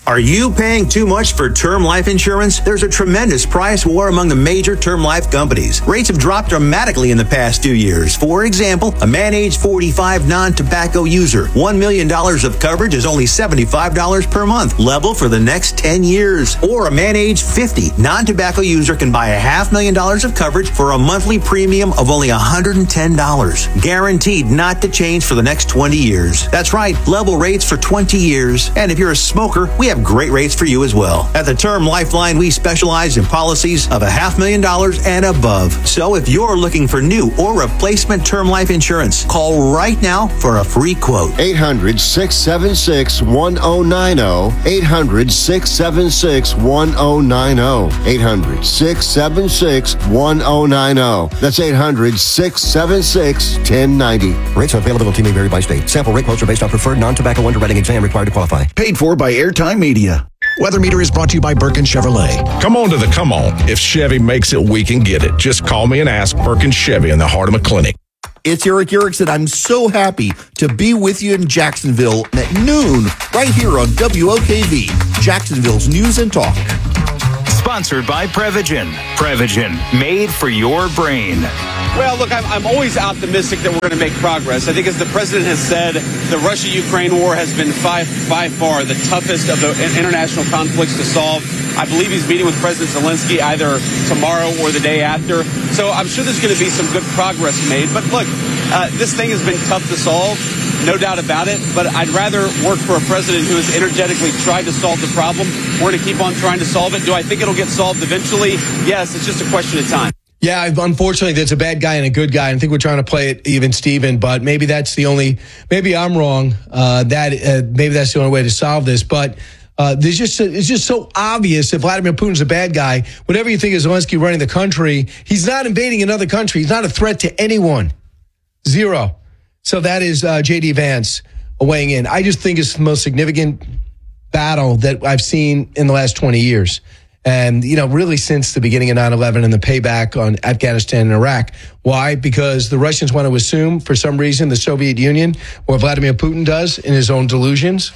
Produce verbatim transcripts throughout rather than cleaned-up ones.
Are you paying too much for term life insurance? There's a tremendous price war among the major term life companies. Rates have dropped dramatically in the past two years. For example, a man age forty-five non-tobacco user, one million dollars of coverage is only seventy-five dollars per month, level for the next ten years. Or a man age fifty non-tobacco user can buy a half million dollars of coverage for a monthly premium of only one hundred ten dollars. Guaranteed not to change for the next twenty years. That's right, level rates for twenty years. And if you're a smoker, we have great rates for you as well. At the Term Lifeline, we specialize in policies of a half million dollars and above. So if you're looking for new or replacement term life insurance, call right now for a free quote. eight hundred, six seven six, one zero nine zero. eight hundred, six seven six, one zero nine zero. eight hundred, six seven six, one zero nine zero. That's eight hundred, six seven six, one zero nine zero. Rates and availability may vary by state. Sample rate quotes are based on preferred non-tobacco underwriting exam required to qualify. Paid for by Airtime Media. Weather Meter is brought to you by Birkin Chevrolet. Come on to the come on. If Chevy makes it, we can get it. Just call me and ask. Birkin Chevy in the heart of a clinic. It's Eric Erickson. I'm so happy to be with you in Jacksonville at noon, right here on W O K V, Jacksonville's News and Talk. Sponsored by Prevagen. Prevagen, made for your brain. Well, look, I'm, I'm always optimistic that we're going to make progress. I think, as the president has said, the Russia-Ukraine war has been by, by far the toughest of the international conflicts to solve. I believe he's meeting with President Zelensky either tomorrow or the day after. So I'm sure there's going to be some good progress made. But look, uh, this thing has been tough to solve, no doubt about it. But I'd rather work for a president who has energetically tried to solve the problem. We're going to keep on trying to solve it. Do I think it'll get solved eventually? Yes, it's just a question of time. Yeah, unfortunately, there's a bad guy and a good guy. I think we're trying to play it even Steven, but maybe that's the only, maybe I'm wrong. Uh, that, uh, maybe that's the only way to solve this. But, uh, there's just, it's just so obvious that Vladimir Putin's a bad guy. Whatever you think of Zelensky running the country, he's not invading another country. He's not a threat to anyone. Zero. So that is, uh, J D Vance weighing in. I just think it's the most significant battle that I've seen in the last twenty years. And, you know, really since the beginning of nine eleven and the payback on Afghanistan and Iraq. Why? Because the Russians want to assume, for some reason, the Soviet Union, or Vladimir Putin does in his own delusions.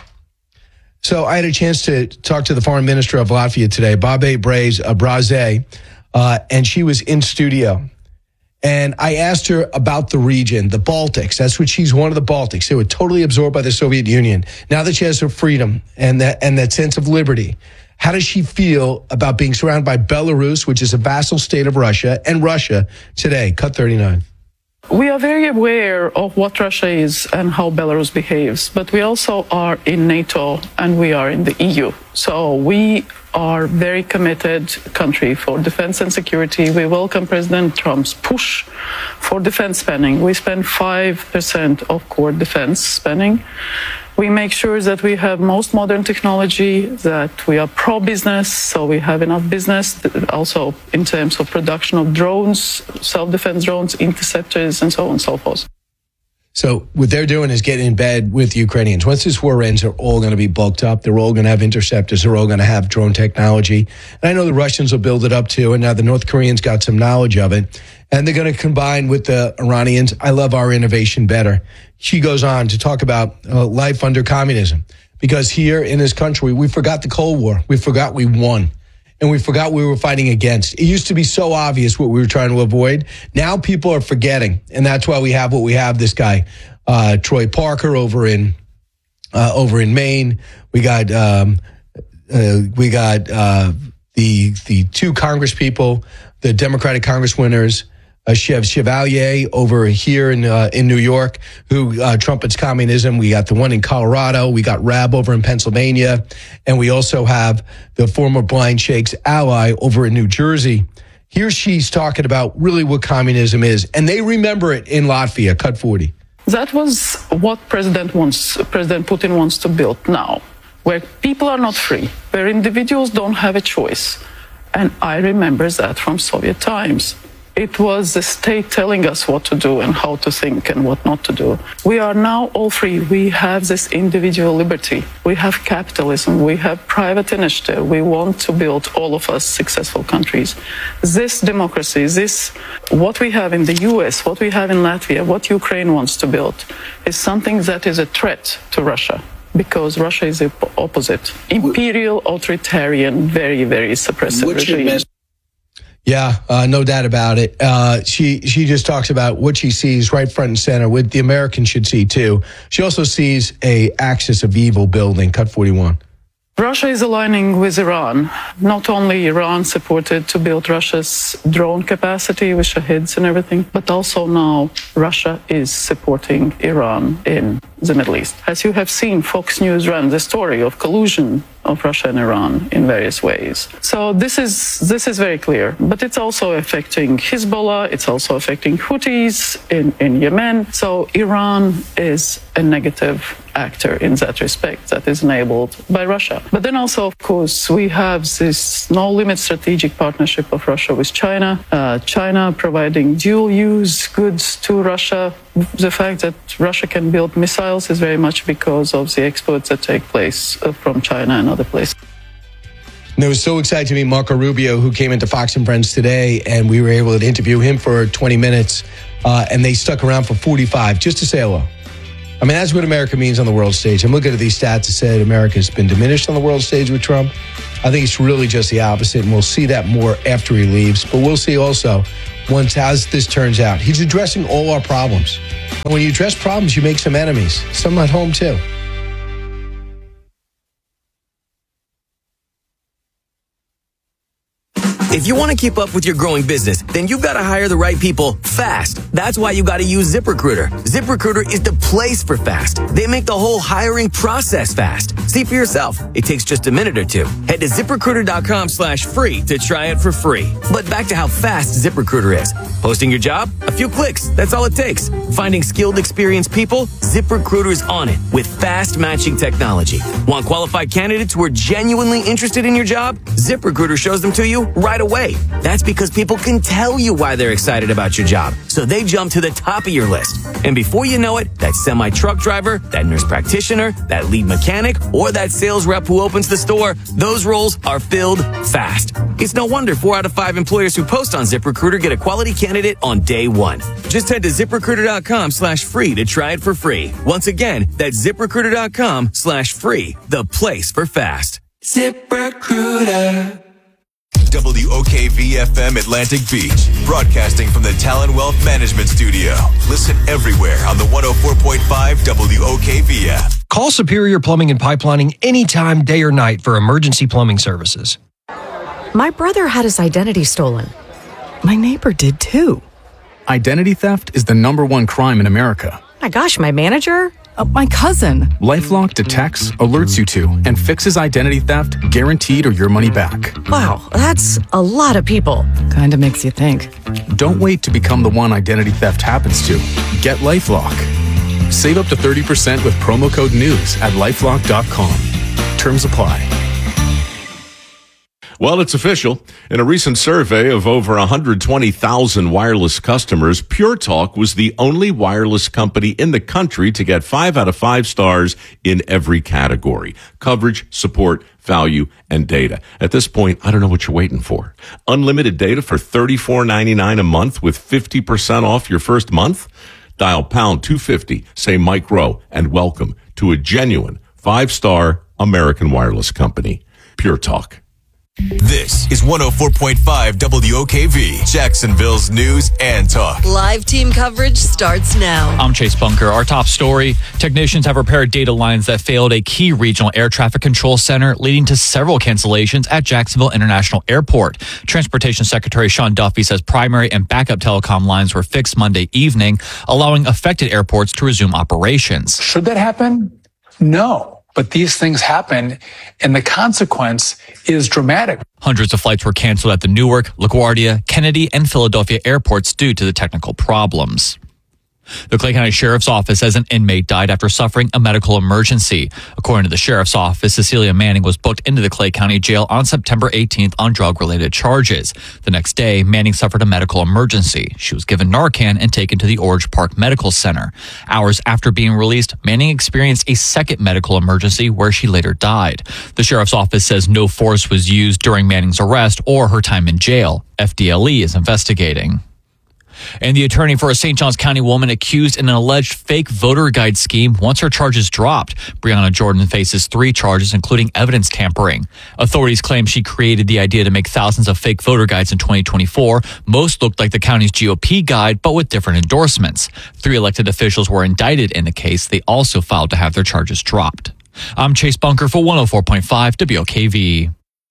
So I had a chance to talk to the foreign minister of Latvia today, Babe Braze Braze, uh, and she was in studio. And I asked her about the region, the Baltics. That's what she's one of the Baltics. They were totally absorbed by the Soviet Union. Now that she has her freedom and that, and that sense of liberty, how does she feel about being surrounded by Belarus, which is a vassal state of Russia, and Russia today? Cut thirty-nine. We are very aware of what Russia is and how Belarus behaves, but we also are in NATO and we are in the E U. So we are very committed country for defense and security. We welcome President Trump's push for defense spending. We spend five percent of core defense spending. We make sure that we have most modern technology, that we are pro-business, so we have enough business, also in terms of production of drones, self-defense drones, interceptors, and so on and so forth. So what they're doing is getting in bed with Ukrainians. Once this war ends, they're all going to be bulked up. They're all going to have interceptors. They're all going to have drone technology. And I know the Russians will build it up too, and now the North Koreans got some knowledge of it. And they're going to combine with the Iranians. I love our innovation better. She goes on to talk about uh, life under communism. Because here in this country, we forgot the Cold War. We forgot we won. And we forgot we were fighting against. It used to be so obvious what we were trying to avoid. Now people are forgetting. And that's why we have what we have. This guy, uh, Troy Parker over in, uh, over in Maine. We got, um, uh, we got, uh, the, the two Congress people, the Democratic Congress winners, Uh, Chev Chevalier over here in uh, in New York, who uh, trumpets communism. We got the one in Colorado. We got Rab over in Pennsylvania. And we also have the former Blind Sheikh's ally over in New Jersey. Here she's talking about really what communism is. And they remember it in Latvia. Cut forty. That was what President wants, President Putin wants to build now, where people are not free, where individuals don't have a choice. And I remember that from Soviet times. It was the state telling us what to do and how to think and what not to do. We are now all free. We have this individual liberty. We have capitalism. We have private initiative. We want to build, all of us, successful countries. This democracy, this, what we have in the U S, what we have in Latvia, what Ukraine wants to build, is something that is a threat to Russia. because Russia is the opposite. Imperial, authoritarian, very, very suppressive What's your regime. message? Yeah, uh, no doubt about it. Uh, she she just talks about what she sees right front and center, what the Americans should see too. She also sees a axis of evil building. Cut forty-one. Russia is aligning with Iran. Not only Iran supported to build Russia's drone capacity with Shahids and everything, but also now Russia is supporting Iran in the Middle East. As you have seen, Fox News ran the story of collusion of Russia and Iran in various ways. So this is this is very clear. But it's also affecting Hezbollah, it's also affecting Houthis in, in Yemen. So Iran is a negative actor in that respect that is enabled by Russia. But then also, of course, we have this no-limit strategic partnership of Russia with China. Uh, China providing dual-use goods to Russia. The fact that Russia can build missiles is very much because of the exports that take place from China and other places. And it was so exciting to meet Marco Rubio, who came into Fox and Friends today, and we were able to interview him for twenty minutes, uh, and they stuck around for forty-five just to say hello. I mean, that's what America means on the world stage. I'm looking at these stats that said America's been diminished on the world stage with Trump. I think it's really just the opposite, and we'll see that more after he leaves. But we'll see also once as this turns out. He's addressing all our problems. And when you address problems, you make some enemies. Some at home, too. If you want to keep up with your growing business, then you've got to hire the right people fast. That's why you got to use ZipRecruiter. ZipRecruiter is the place for fast. They make the whole hiring process fast. See for yourself. It takes just a minute or two. Head to ZipRecruiter.com slash free to try it for free. But back to how fast ZipRecruiter is. Posting your job? A few clicks. That's all it takes. Finding skilled, experienced people? ZipRecruiter is on it with fast matching technology. Want qualified candidates who are genuinely interested in your job? ZipRecruiter shows them to you right away. That's because people can tell you why they're excited about your job. So they jump to the top of your list. And before you know it, that semi-truck driver, that nurse practitioner, that lead mechanic, or that sales rep who opens the store, those roles are filled fast. It's no wonder four out of five employers who post on ZipRecruiter get a quality candidate on day one. Just head to ZipRecruiter.com slash free to try it for free. Once again, that's ZipRecruiter.com slash free, the place for fast. ZipRecruiter. W O K V F M Atlantic Beach, broadcasting from the Talon Wealth Management Studio. Listen everywhere on the one oh four point five W O K V F. Call Superior Plumbing and Pipelining anytime, day or night for emergency plumbing services. My brother had his identity stolen. My neighbor did too. Identity theft is the number one crime in America. My gosh, my manager? Uh, my cousin. LifeLock detects, alerts you to, and fixes identity theft, guaranteed or your money back. Wow, that's a lot of people. Kinda makes you think. Don't wait to become the one identity theft happens to. Get LifeLock. Save up to thirty percent with promo code NEWS at LifeLock dot com. Terms apply. Well, it's official. In a recent survey of over one hundred twenty thousand wireless customers, Pure Talk was the only wireless company in the country to get five out of five stars in every category: coverage, support, value, and data. At this point, I don't know what you're waiting for. Unlimited data for thirty-four ninety-nine a month with fifty percent off your first month? Dial pound two fifty, say Mike Rowe, and welcome to a genuine five-star American wireless company. Pure Talk. This is one oh four point five W O K V, Jacksonville's news and talk. Live team coverage starts now. I'm Chase Bunker. Our top story: technicians have repaired data lines that failed a key regional air traffic control center, leading to several cancellations at Jacksonville International Airport. Transportation Secretary Sean Duffy says primary and backup telecom lines were fixed Monday evening, allowing affected airports to resume operations. Should that happen? No. But these things happen, and the consequence is dramatic. Hundreds of flights were canceled at the Newark, LaGuardia, Kennedy, and Philadelphia airports due to the technical problems. The Clay County Sheriff's Office says an inmate died after suffering a medical emergency. According to the Sheriff's Office, Cecilia Manning was booked into the Clay County Jail on September eighteenth on drug-related charges. The next day, Manning suffered a medical emergency. She was given Narcan and taken to the Orange Park Medical Center. Hours after being released, Manning experienced a second medical emergency where she later died. The Sheriff's Office says no force was used during Manning's arrest or her time in jail. F D L E is investigating. And the attorney for a Saint Johns County woman accused in an alleged fake voter guide scheme wants her charges dropped. Breonna Jordan faces three charges, including evidence tampering. Authorities claim she created the idea to make thousands of fake voter guides in twenty twenty-four. Most looked like the county's G O P guide, but with different endorsements. Three elected officials were indicted in the case. They also filed to have their charges dropped. I'm Chase Bunker for one oh four point five W O K V.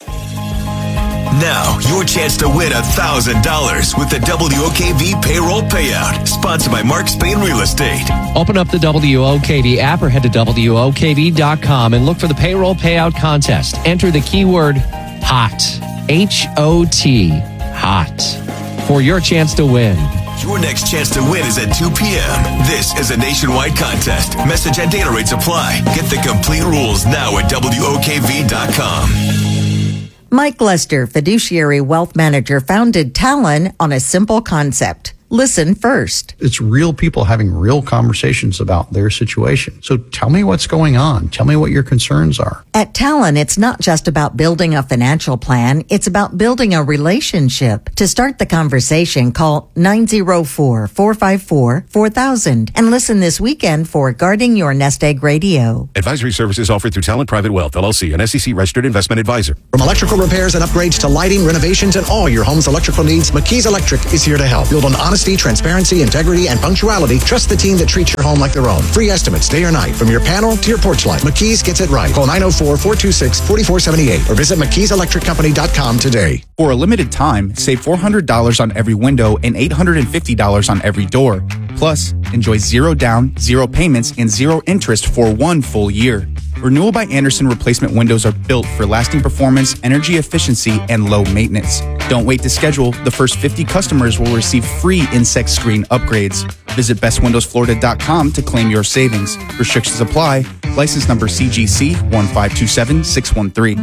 Now, your chance to win one thousand dollars with the W O K V Payroll Payout, sponsored by Mark Spain Real Estate. Open up the W O K V app or head to W O K V dot com and look for the Payroll Payout Contest. Enter the keyword HOT, H O T, HOT, for your chance to win. Your next chance to win is at two p.m. This is a nationwide contest. Message and data rates apply. Get the complete rules now at W O K V dot com. Mike Lester, fiduciary wealth manager, founded Talon on a simple concept. Listen first. It's real people having real conversations about their situation. So tell me what's going on. Tell me what your concerns are. At Talon, it's not just about building a financial plan. It's about building a relationship. To start the conversation, call nine oh four, four five four, four thousand and listen this weekend for Guarding Your Nest Egg Radio. Advisory services offered through Talent Private Wealth, L L C, an S E C registered investment advisor. From electrical repairs and upgrades to lighting, renovations, and all your home's electrical needs, McKee's Electric is here to help. Build on honesty, transparency, integrity, and punctuality. Trust the team that treats your home like their own. Free estimates day or night, from your panel to your porch light. McKee's gets it right. Call nine oh four, four two six, four four seven eight or visit mckees electric company dot com today. For a limited time, save four hundred dollars on every window and eight hundred fifty dollars on every door. Plus, enjoy zero down, zero payments, and zero interest for one full year. Renewal by Andersen replacement windows are built for lasting performance, energy efficiency, and low maintenance. Don't wait to schedule. The first fifty customers will receive free insect screen upgrades. Visit best windows florida dot com to claim your savings. Restrictions apply. License number C G C one five two seven six one three.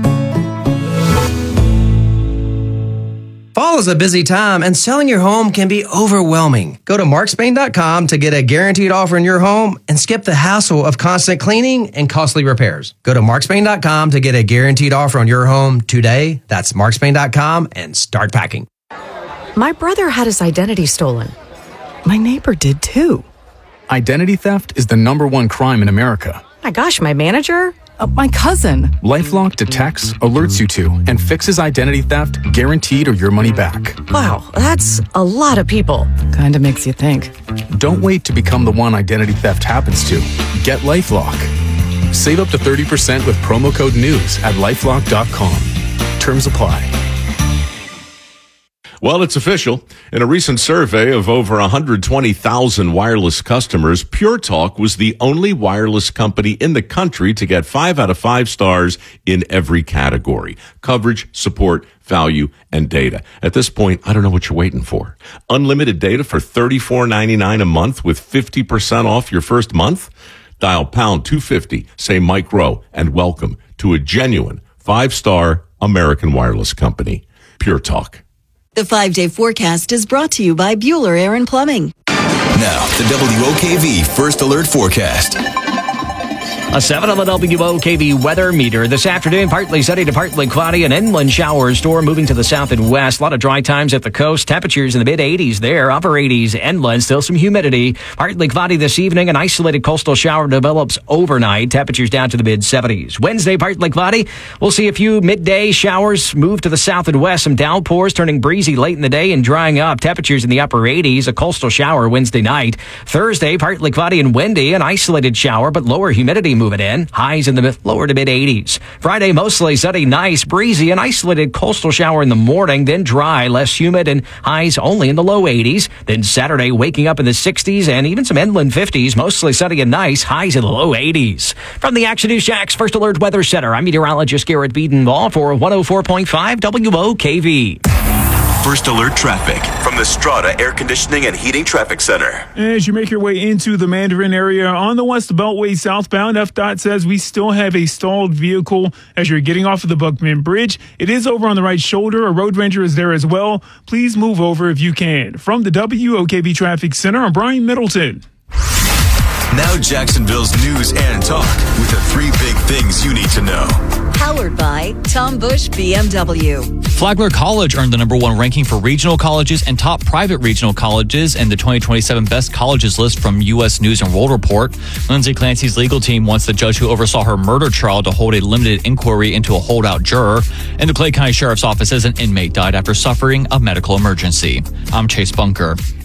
Fall is a busy time, and selling your home can be overwhelming. Go to mark spain dot com to get a guaranteed offer in your home and skip the hassle of constant cleaning and costly repairs. Go to mark spain dot com to get a guaranteed offer on your home today. That's mark spain dot com and start packing. My brother had his identity stolen. My neighbor did too. Identity theft is the number one crime in America. My gosh, my manager? Uh, my cousin. LifeLock detects, alerts you to, and fixes identity theft, guaranteed or your money back. Wow, that's a lot of people. Kinda makes you think. Don't wait to become the one identity theft happens to. Get LifeLock. Save up to thirty percent with promo code NEWS at lifelock dot com. Terms apply. Well, it's official. In a recent survey of over one hundred twenty thousand wireless customers, Pure Talk was the only wireless company in the country to get five out of five stars in every category: coverage, support, value, and data. At this point, I don't know what you're waiting for. Unlimited data for thirty-four ninety-nine a month with fifty percent off your first month? Dial pound two fifty, say Mike Rowe, and welcome to a genuine five-star American wireless company. Pure Talk. The five-day forecast is brought to you by Bueller Air and Plumbing. Now, the W O K V First Alert Forecast. A seven on the W O K V weather meter. This afternoon, partly sunny to partly cloudy. An inland shower storm moving to the south and west. A lot of dry times at the coast. Temperatures in the mid eighties there. Upper eighties inland. Still some humidity. Partly cloudy this evening. An isolated coastal shower develops overnight. Temperatures down to the mid seventies. Wednesday, partly cloudy. We'll see a few midday showers move to the south and west. Some downpours turning breezy late in the day and drying up. Temperatures in the upper eighties. A coastal shower Wednesday night. Thursday, partly cloudy and windy. An isolated shower, but lower humidity moving in. Highs in the lower to mid eighties. Friday, mostly sunny, nice, breezy, an isolated coastal shower in the morning, then dry, less humid, and highs only in the low eighties. Then Saturday, waking up in the sixties and even some inland fifties, mostly sunny and nice, highs in the low eighties. From the Action News Jax First Alert Weather Center, I'm meteorologist Garrett Biedenball for one oh four point five W O K V. First Alert Traffic from the Strata Air Conditioning and Heating Traffic Center. As you make your way into the Mandarin area on the West Beltway southbound, F D O T says we still have a stalled vehicle as you're getting off of the Buckman Bridge. It is over on the right shoulder. A road ranger is there as well. Please move over if you can. From the W O K V Traffic Center, I'm Brian Middleton. Now Jacksonville's news and talk with the three big things you need to know. Powered by Tom Bush B M W. Flagler College earned the number one ranking for regional colleges and top private regional colleges in the twenty twenty-seven Best Colleges list from U S News and World Report. Lindsay Clancy's legal team wants the judge who oversaw her murder trial to hold a limited inquiry into a holdout juror. And the Clay County Sheriff's Office says an inmate died after suffering a medical emergency. I'm Chase Bunker.